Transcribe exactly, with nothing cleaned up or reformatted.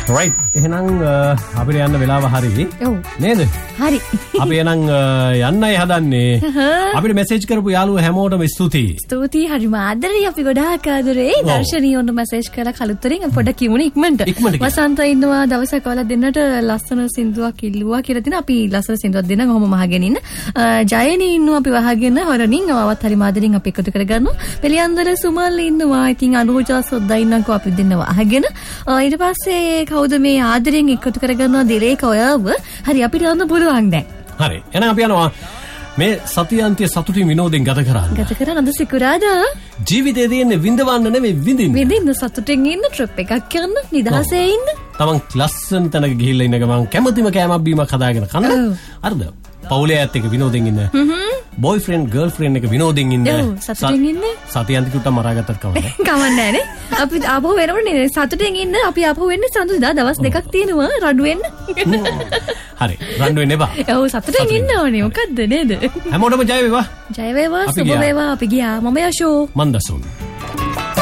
right එහෙනම් අපිට යන්න වෙලාව හරි නේද? හරි. අපි එහෙනම් යන්නයි හදන්නේ. අපිට මැසේජ් කරපු යාළුවෝ හැමෝටම ස්තුතියි. ස්තුතියි හරිම ආදරේ අපි ගොඩාක් ආදරේ. දර්ශනී ඔන්න මැසේජ් කරලා කලුතරින් පොඩක් කියමුනේ ඉක්මනට. වසන්ත ඉන්නවා දවසක් වල දෙන්නට ලස්සන සින්දුවක් ඉල්ලුවා කියලා දින අපි ලස්සන සින්දුවක් දෙන්න කොහොම මහගෙන ඉන්න. ජයනී ඉන්නවා අපි වහගෙන හොරනින් ආවත් හරි මාදරින් අපි එකතු කරගන්නවා. පෙලියන්දර සුමල් ඉන්නවා. ඉතින් අනුජා සොද්දා ඉන්නකෝ අපි දෙන්නවා අහගෙන. ඊට පස්සේ කවුද මේ ආදරෙන් එකතු කරගන්නවා දිලේක ඔයව. හරි අපිට යන්න පුළුවන් දැන්. හරි. එහෙනම් අපි යනවා මේ සතියන්තිය සතුටින් විනෝදෙන් ගත කරන්න. ගත කරන්න අද සිකුරාදා. ජීවිතේ තියෙන්නේ විඳවන්න නෙමෙයි විඳින්න. විඳින්න සතුටින් ඉන්න ට්‍රිප් එකක් යන්න නිදහසේ ඉන්න. තමන් ලස්සන තැනක ගිහිල්ලා ඉන්න ගමන් කැමතිම කෑමක් බීමක් හදාගෙන කන්න. හරිද? පවුලේ ඇත් එක්ක විනෝදෙන් ඉන්න. බොයිෆ්‍රෙන්ඩ් ගර්ල්ෆ්‍රෙන්ඩ් එක විනෝදෙන් ඉන්න. සතුටින් ඉන්න. සතියන්ති චුට්ටක් මරාගත්තත් කවන්නේ. කවන්නේ නැහැ. අපි ආපහු වෙනවනේ සතුටින් ඉන්න. අපි ආපහු වෙන්නේ සඳුදා දවස් දෙකක් තියෙනවා රණ්ඩු වෙන්න. හරි. රණ්ඩු වෙන්න එපා. ඔව් සතුටින් ඉන්න ඕනේ. මොකද්ද නේද? හැමෝටම ජය වේවා. ජය වේවා. සුබ වේවා. අපි ගියා. මම යෂෝ. මන්දසුන්.